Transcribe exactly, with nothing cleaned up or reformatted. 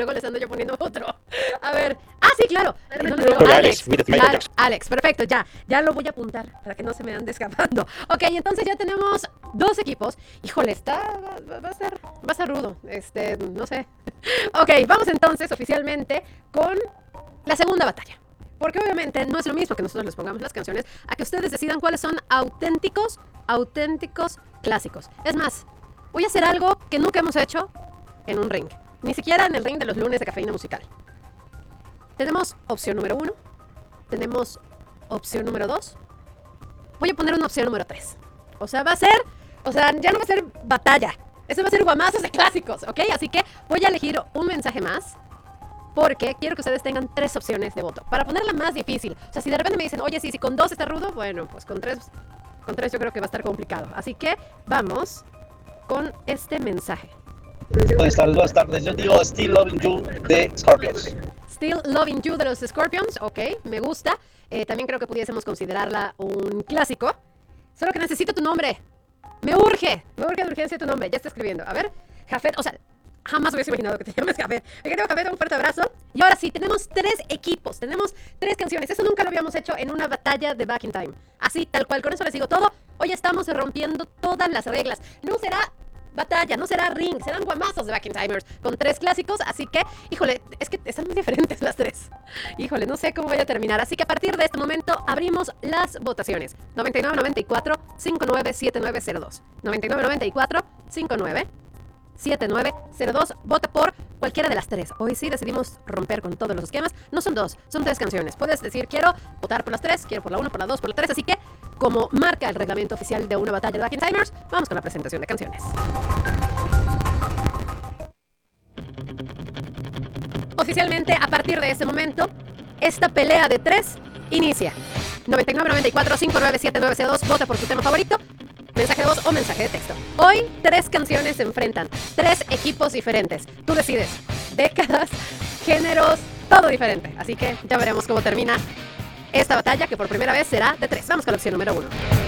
luego les ando yo poniendo otro. A ver. Ah, sí, claro. No, no, no, Con Alex. Alex, with the Claro, Michael Jackson. Alex, perfecto, ya. Ya lo voy a apuntar para que no se me ande escapando. Ok, entonces ya tenemos dos equipos. Híjole, está. Va, va a ser. Va a ser rudo. Este, no sé. Ok, vamos entonces oficialmente con la segunda batalla. Porque obviamente no es lo mismo que nosotros les pongamos las canciones a que ustedes decidan cuáles son auténticos, auténticos clásicos. Es más, voy a hacer algo que nunca hemos hecho en un ring. Ni siquiera en el ring de los lunes de Cafeína Musical. Tenemos opción número uno. Tenemos opción número dos. Voy a poner una opción número tres. O sea, va a ser... O sea, ya no va a ser batalla. Eso va a ser guamazos de clásicos, ¿ok? Así que voy a elegir un mensaje más. Porque quiero que ustedes tengan tres opciones de voto. Para ponerla más difícil. O sea, si de repente me dicen, oye, sí, si con dos está rudo, bueno, pues con tres, con tres yo creo que va a estar complicado. Así que vamos con este mensaje. Buenas tardes, buenas tardes. Yo digo Still Loving You de Scorpions. Still Loving You de los Scorpions, ok, me gusta. Eh, también creo que pudiésemos considerarla un clásico. Solo que necesito tu nombre. Me urge, me urge de urgencia tu nombre. Ya está escribiendo. A ver, Jafet, o sea... Jamás hubiese imaginado que te llames Jafet. Mi querido Jafet, un fuerte abrazo. Y ahora sí, tenemos tres equipos, tenemos tres canciones. Eso nunca lo habíamos hecho en una batalla de Back in Time. Así, tal cual, con eso les digo todo. Hoy estamos rompiendo todas las reglas. No será batalla, no será ring, serán guamazos de Back in Timers con tres clásicos. Así que, híjole, es que están muy diferentes las tres. Híjole, no sé cómo vaya a terminar. Así que a partir de este momento abrimos las votaciones. noventa y nueve noventa y cuatro cincuenta y nueve setenta y nueve cero dos. noventa y nueve noventa y cuatro cincuenta y nueve setenta y nueve cero dos. Vota por cualquiera de las tres. Hoy sí decidimos romper con todos los esquemas. No son dos, son tres canciones. Puedes decir, quiero votar por las tres, quiero por la uno, por la dos, por la tres. Así que, como marca el reglamento oficial de una batalla de Back in Timers, vamos con la presentación de canciones. Oficialmente, a partir de este momento, esta pelea de tres inicia. noventa y nueve noventa y cuatro cincuenta y nueve setenta y nueve cero dos. Vota por tu tema favorito. Mensaje de voz o mensaje de texto. Hoy, tres canciones se enfrentan. Tres equipos diferentes. Tú decides. Décadas, géneros, todo diferente. Así que ya veremos cómo termina esta batalla, que por primera vez será de tres. Vamos con la opción número uno.